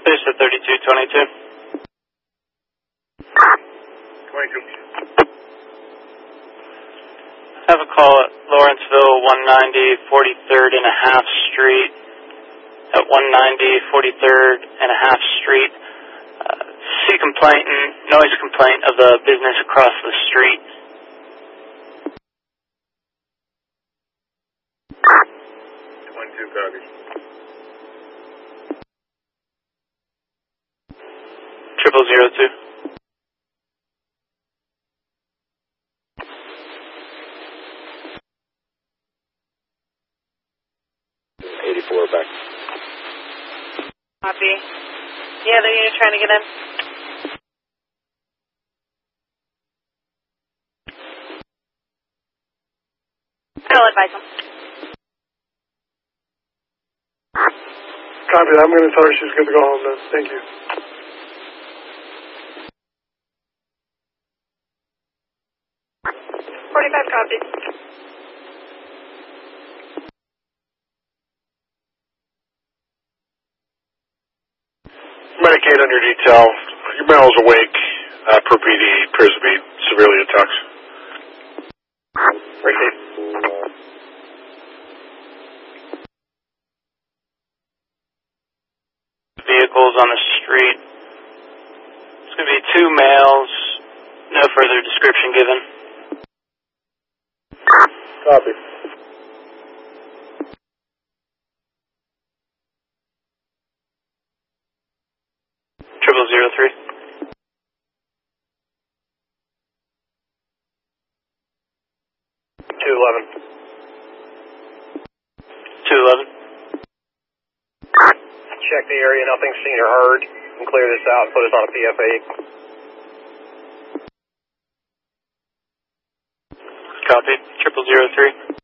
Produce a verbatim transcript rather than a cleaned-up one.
Fish at thirty-two twenty-two. twenty-two. Have a call at Lawrenceville, one ninety forty-third and a half Street. At one ninety forty-third and a half Street. Uh, C complaint and noise complaint of the business across the street. twenty-two copies. Triple zero two. eighty-four back. Copy. The other unit trying to get in. I'll advise them. Copy that. I'm going to tell her she's good to go home then. Thank you. forty-five copies. Medicaid under detail. Your barrel's awake. Uh, per P D, appears to be severely intoxicated. Medicaid. Vehicles on the street. It's going to be two males. No further description given. Copy. Triple zero three. two eleven. two eleven. Check the area, nothing seen or heard. And clear this out and put us on a P F A. Copy. Triple zero three.